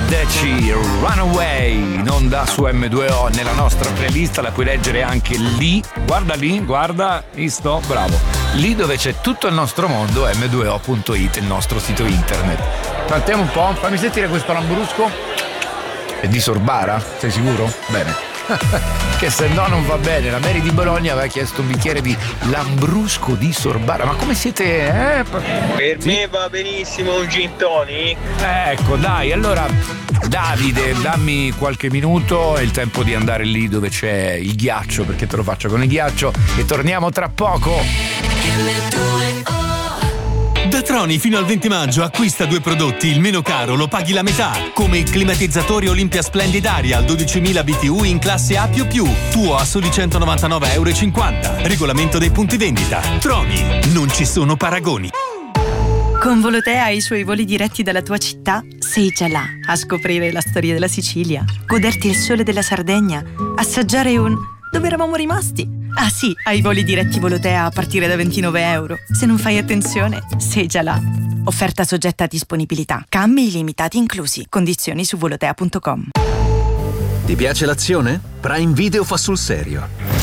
Deci, Runaway, in onda su M2O nella nostra playlist, la puoi leggere anche lì, guarda, visto? Bravo, lì dove c'è tutto il nostro mondo, m2o.it, il nostro sito internet. Cantiamo un po', fammi sentire questo lambrusco. È di Sorbara? Sei sicuro? Bene. Che se no non va bene. La Mary di Bologna aveva chiesto un bicchiere di lambrusco di Sorbara. Ma come siete? Per me va benissimo un gin tonic. Ecco, dai, allora Davide, dammi qualche minuto, è il tempo di andare lì dove c'è il ghiaccio, perché te lo faccio con il ghiaccio e torniamo tra poco. Da Troni fino al 20 maggio acquista 2 prodotti, il meno caro lo paghi la metà, come il climatizzatore Olympia Splendid Aria al 12.000 BTU in classe A++, tuo a soli 199,50 €. Regolamento dei punti vendita. Troni, non ci sono paragoni. Con Volotea e i suoi voli diretti dalla tua città, sei già là a scoprire la storia della Sicilia, goderti il sole della Sardegna, assaggiare un... dove eravamo rimasti? Ah sì, hai voli diretti Volotea a partire da 29 €. Se non fai attenzione, sei già là. Offerta soggetta a disponibilità. Cambi illimitati inclusi. Condizioni su volotea.com. Ti piace l'azione? Prime Video fa sul serio.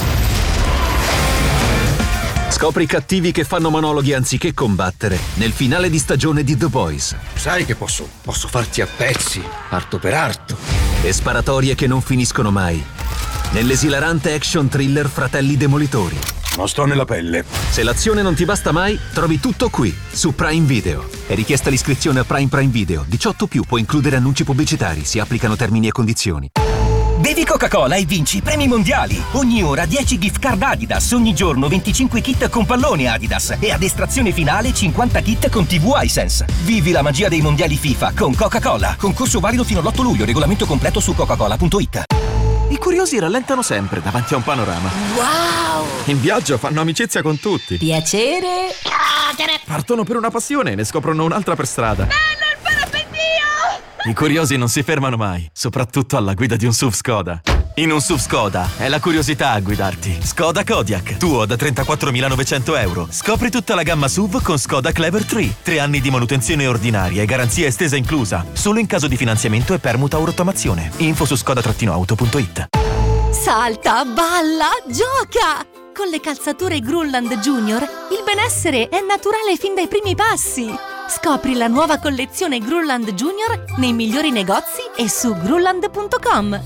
Scopri i cattivi che fanno monologhi anziché combattere nel finale di stagione di The Boys. Sai che posso farti a pezzi, arto per arto. E sparatorie che non finiscono mai nell'esilarante action thriller Fratelli Demolitori. Non sto nella pelle. Se l'azione non ti basta mai, trovi tutto qui, su Prime Video. È richiesta l'iscrizione a Prime Video. 18+, può includere annunci pubblicitari. Si applicano termini e condizioni. Bevi Coca-Cola e vinci premi mondiali. Ogni ora 10 gift card Adidas, ogni giorno 25 kit con pallone Adidas e ad estrazione finale 50 kit con TV Hisense. Vivi la magia dei mondiali FIFA con Coca-Cola. Concorso valido fino all'8 luglio, regolamento completo su coca-cola.it. I curiosi rallentano sempre davanti a un panorama. Wow! In viaggio fanno amicizia con tutti. Piacere! Partono per una passione e ne scoprono un'altra per strada. Bello il parapendio! I curiosi non si fermano mai, soprattutto alla guida di un SUV Skoda. In un SUV Skoda è la curiosità a guidarti. Skoda Kodiaq, tuo da 34.900 €. Scopri tutta la gamma SUV con Skoda Clever 3. 3 anni di manutenzione ordinaria e garanzia estesa inclusa. Solo in caso di finanziamento e permuta o rottamazione. Info su skoda-auto.it. Salta, balla, gioca! Con le calzature Grunland Junior il benessere è naturale fin dai primi passi. Scopri la nuova collezione Grunland Junior nei migliori negozi e su grunland.com.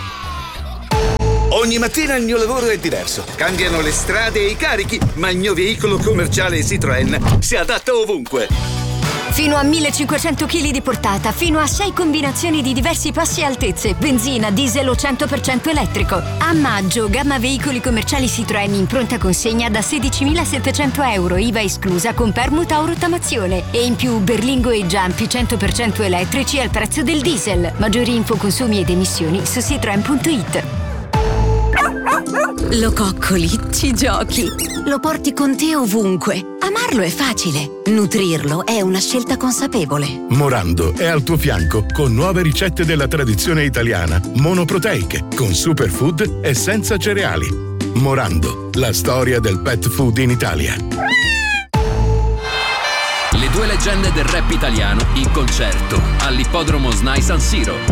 Ogni mattina il mio lavoro è diverso. Cambiano le strade e i carichi, ma il mio veicolo commerciale Citroën si adatta ovunque. Fino a 1500 kg di portata, fino a 6 combinazioni di diversi passi e altezze, benzina, diesel o 100% elettrico. A maggio, gamma veicoli commerciali Citroën in pronta consegna da 16.700 €, IVA esclusa con permuta o rottamazione. E in più Berlingo e Giampi 100% elettrici al prezzo del diesel. Maggiori info, consumi ed emissioni su citroen.it. Lo coccoli, ci giochi, lo porti con te ovunque. Amarlo è facile, nutrirlo è una scelta consapevole. Morando è al tuo fianco con nuove ricette della tradizione italiana, monoproteiche, con superfood e senza cereali. Morando, la storia del pet food in Italia. Le due leggende del rap italiano in concerto all'Ippodromo SNAI San Siro.